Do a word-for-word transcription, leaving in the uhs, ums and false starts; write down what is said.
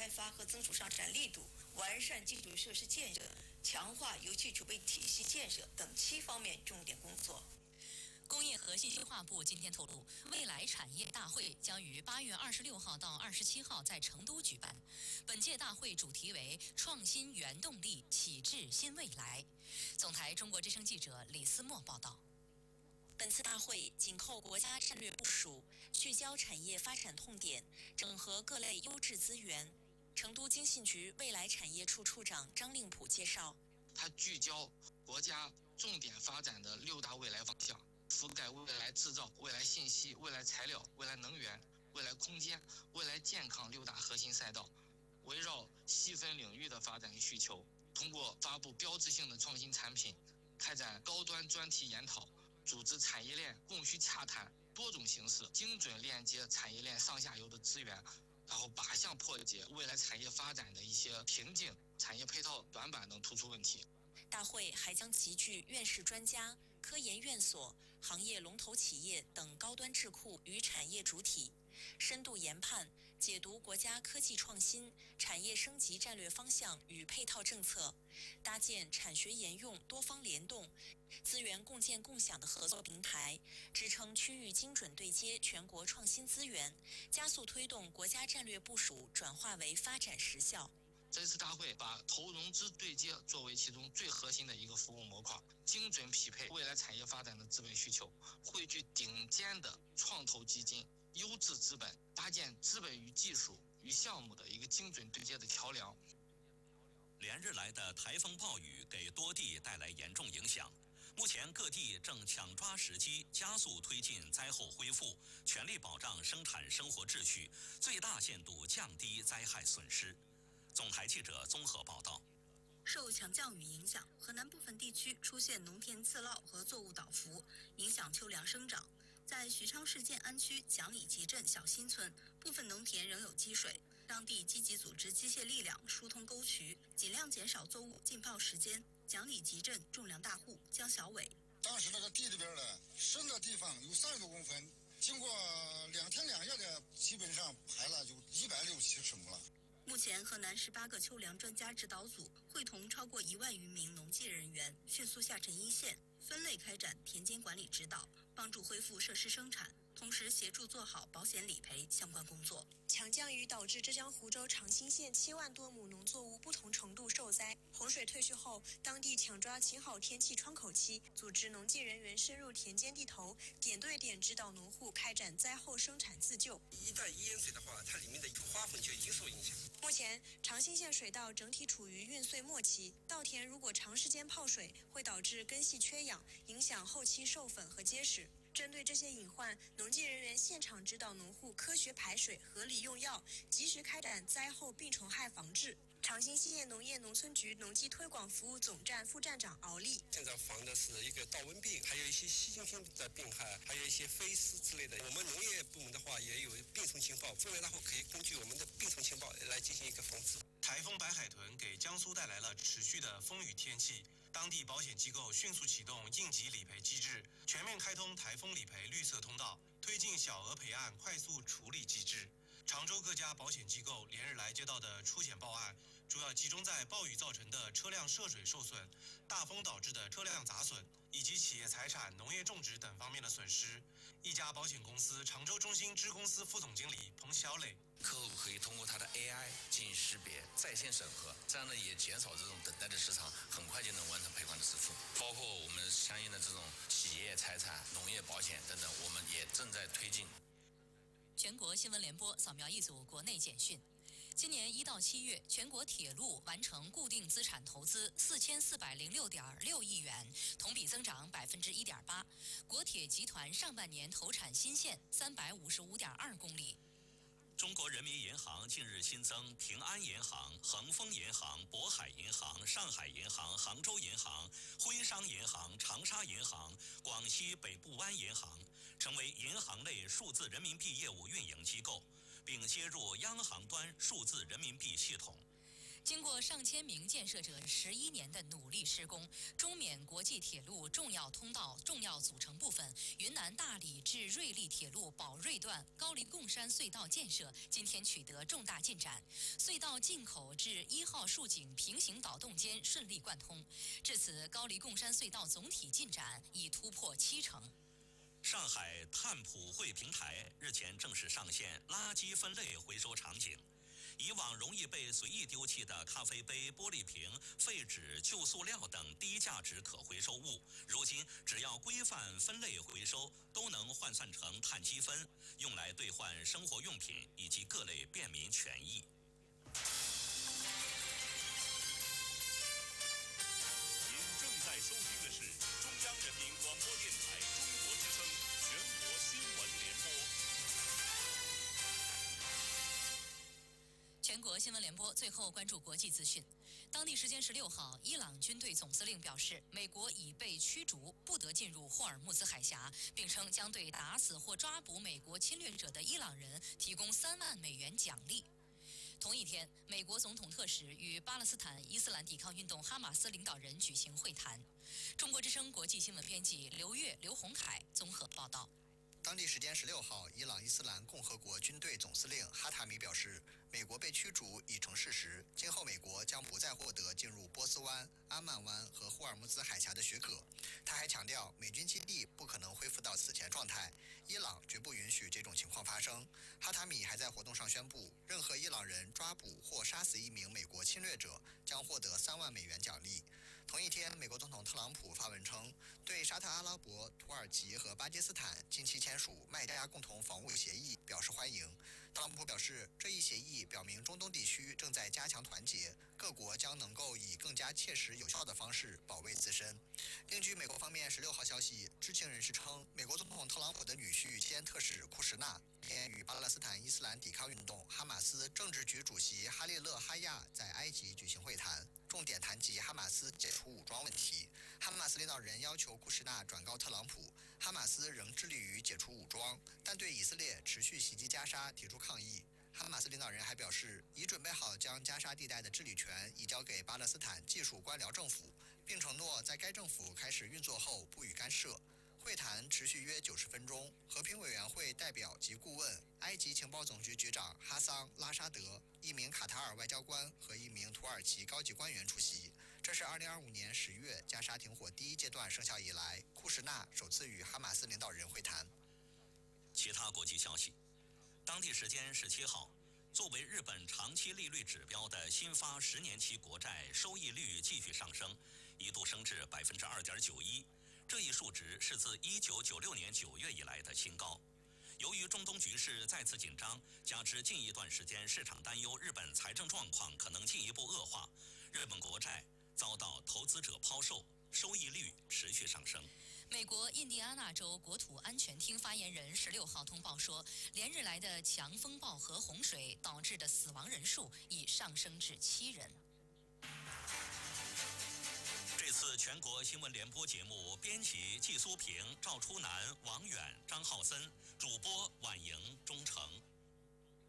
开发和增速上展力度，完善基础设施建设，强化油气储备体系建设等七方面重点工作。 工业和信息化部今天透露，未来产业大会将于八月二十六号到二十七号在成都举办。本届大会主题为“创新原动力，启智新未来”。总台中国之声记者李思墨报道。 本次大会紧扣国家战略部署，聚焦产业发展痛点，整合各类优质资源。成都经信局未来产业处处长张令普介绍， 它聚焦国家重点发展的六大未来方向，覆盖未来制造、未来信息、未来材料、未来能源、未来空间、未来健康六大核心赛道，围绕细分领域的发展需求，通过发布标志性的创新产品，开展高端专题研讨，组织产业链供需洽谈，多种形式精准链接产业链上下游的资源，然后靶向破解未来产业发展的一些瓶颈、产业配套短板等突出问题。 大会还将集聚院士专家、科研院所、行业龙头企业等高端智库与产业主体，深度研判解读国家科技创新、产业升级战略方向与配套政策，搭建产学研用多方联动、资源共建共享的合作平台，支撑区域精准对接全国创新资源，加速推动国家战略部署转化为发展实效。 这次大会把投融资对接作为其中最核心的一个服务模块，精准匹配未来产业发展的资本需求，汇聚顶尖的创投基金、优质资本，搭建资本与技术与项目的一个精准对接的桥梁。 连日来的台风暴雨给多地带来严重影响，目前各地正抢抓时机，加速推进灾后恢复，全力保障生产生活秩序，最大限度降低灾害损失。总台记者综合报道。 受强降雨影响，河南部分地区出现农田次涝和作物倒伏，影响秋粮生长。在许昌市建安区蒋里集镇小新村，部分农田仍有积水，当地积极组织机械力量疏通沟渠，尽量减少作物浸泡时间。蒋里集镇种粮大户江小伟， 当时那个地里边的深的地方有三十多公分，经过两天两夜的，基本上排了就一百六七十亩了。 目前，河南十八个秋粮专家指导组会同超过一万余名农技人员，迅速下沉一线，分类开展田间管理指导，帮助恢复设施生产，同时协助做好保险理赔相关工作。 强降雨导致浙江湖州长兴县七万多亩农作物不同程度受灾。洪水退去后，当地抢抓晴好天气窗口期，组织农技人员深入田间地头，点对点指导农户开展灾后生产自救。 一旦淹水的话，它里面的花粉就已经受影响。 目前，长兴县水稻整体处于运穗末期，稻田如果长时间泡水，会导致根系缺氧，影响后期授粉和结实。针对这些隐患，农技人员现场指导农户科学排水、合理用药，及时开展灾后病虫害防治。长兴县农业农村局农技推广服务总站副站长敖丽， 现在防的是一个稻瘟病，还有一些细菌性的病害，还有一些飞虱之类的。我们农业部门的话也有病虫情报，未来然后可以根据我们的病虫情报来进行一个防治。 台风白海豚给江苏带来了持续的风雨天气，当地保险机构迅速启动应急理赔机制，全面开通台风理赔绿色通道，推进小额赔案快速处理机制。常州各家保险机构连日来接到的出险报案，主要集中在暴雨造成的车辆涉水受损、大风导致的车辆砸损，以及企业财产、农业种植等方面的损失。一家保险公司常州中心支公司副总经理彭小磊， 客户可以通过他的 A I 进行识别、在线审核，这样呢也减少这种等待的时长，很快就能完成赔款的支付。包括我们相应的这种企业财产、农业保险等等，我们也正在推进。 全国新闻联播扫描一组国内简讯。今年一到七月，全国铁路完成固定资产投资四千四百零六点六亿元，同比增长百分之一点八。国铁集团上半年投产新线三百五十五点二公里。 中国人民银行近日新增平安银行、恒丰银行、渤海银行、上海银行、杭州银行、徽商银行、长沙银行、广西北部湾银行，成为银行类数字人民币业务运营机构，并接入央行端数字人民币系统。 经过上千名建设者十一年的努力施工，中缅国际铁路重要通道重要组成部分云南大理至瑞丽铁路宝瑞段高黎贡山隧道建设今天取得重大进展，隧道进口至一号竖井平行导洞间顺利贯通。至此，高黎贡山隧道总体进展已突破七成。 上海碳普惠平台日前正式上线垃圾分类回收场景。以往容易被随意丢弃的咖啡杯、玻璃瓶、废纸、旧塑料等低价值可回收物，如今只要规范分类回收，都能换算成碳积分，用来兑换生活用品以及各类便民权益。 您正在收听的是中央人民广播电台中国之声全国新闻联播。 全国新闻联播最后关注国际资讯。当地时间十六号，伊朗军队总司令表示，美国已被驱逐，不得进入霍尔木兹海峡，并称将对打死或抓捕美国侵略者的伊朗人提供三万美元奖励。同一天，美国总统特使与巴勒斯坦伊斯兰抵抗运动哈马斯领导人举行会谈。中国之声国际新闻编辑刘越、刘洪凯综合报道。 当地时间十六号，伊朗伊斯兰共和国军队总司令哈塔米表示，美国被驱逐已成事实，今后美国将不再获得进入波斯湾、阿曼湾和霍尔木兹海峡的许可。他还强调，美军基地不可能恢复到此前状态，伊朗绝不允许这种情况发生。哈塔米还在活动上宣布，任何伊朗人抓捕或杀死一名美国侵略者，将获得三万美元奖励。同一天，美国总统特朗普发文称，对沙特阿拉伯、土耳其和巴基斯坦近期签署麦加共同防务协议表示欢迎。特朗普表示，这一协议表明中东地区正在加强团结，各国将能够以更加切实有效的方式保卫自身。另据美国方面十六号消息，知情人士称，美国总统特朗普的女婿兼特使库什纳天与巴勒斯坦伊斯兰抵抗运动哈马斯政治局主席哈利勒哈亚在埃及举行会谈，重点谈及哈马斯解除武装问题。哈马斯领导人要求库什纳转告特朗普，哈马斯仍致力于解除武装，但对以色列持续袭击加沙提出抗议。哈马斯领导人还表示，已准备好将加沙地带的治理权移交给巴勒斯坦技术官僚政府，并承诺在该政府开始运作后不予干涉。会谈持续约九十分钟，和平委员会代表及顾问、埃及情报总局局长哈桑·拉沙德、一名卡塔尔外交官和一名土耳其高级官员出席。这是二零二五年十月加沙停火第一阶段生效以来，库什纳首次与哈马斯领导人会谈。 其他国际消息，当地时间十七号，作为日本长期利率指标的新发十年期国债收益率继续上升，一度升至百分之二点九一。这一数值是自一九九六年九月以来的新高。由于中东局势再次紧张，加之近一段时间市场担忧日本财政状况可能进一步恶化，日本国债遭到投资者抛售，收益率持续上升。 美国印第安纳州国土安全厅发言人十六号通报说，连日来的强风暴和洪水导致的死亡人数已上升至七人。 这次全国新闻联播节目编辑季苏平、赵初南、王远、张浩森，主播婉莹、钟诚。